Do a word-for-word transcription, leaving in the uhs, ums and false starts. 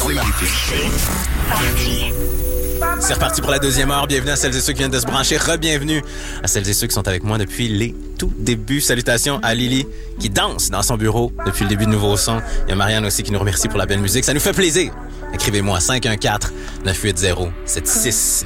C'est reparti pour la deuxième heure. Bienvenue à celles et ceux qui viennent de se brancher. Re-bienvenue à celles et ceux qui sont avec moi depuis les tout débuts. Salutations à Lily qui danse dans son bureau depuis le début de Nouveau Son. Il y a Marianne aussi qui nous remercie pour la belle musique. Ça nous fait plaisir. Écrivez-moi cinq un quatre neuf huit zéro sept six